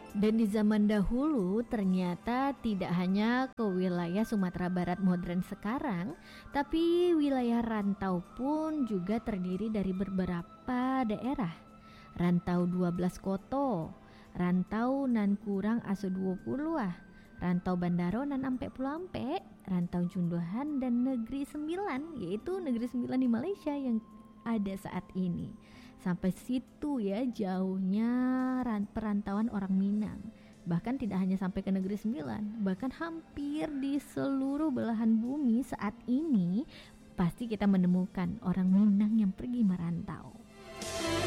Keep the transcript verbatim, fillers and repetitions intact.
Dan di zaman dahulu ternyata tidak hanya ke wilayah Sumatera Barat modern sekarang, tapi wilayah rantau pun juga terdiri dari beberapa daerah. Rantau dua belas koto, rantau nan kurang aso dua puluh ah, rantau Bandaro nan ampe pulau ampe, rantau Junduhan dan Negeri Sembilan, yaitu Negeri Sembilan di Malaysia yang ada saat ini. Sampai situ ya jauhnya perantauan orang Minang. Bahkan tidak hanya sampai ke Negeri Sembilan, bahkan hampir di seluruh belahan bumi saat ini pasti kita menemukan orang Minang yang pergi merantau.